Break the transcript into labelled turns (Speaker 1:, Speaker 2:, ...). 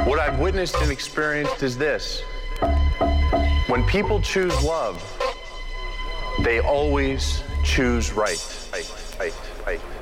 Speaker 1: What I've witnessed and experienced is this. When people choose love, they always choose right.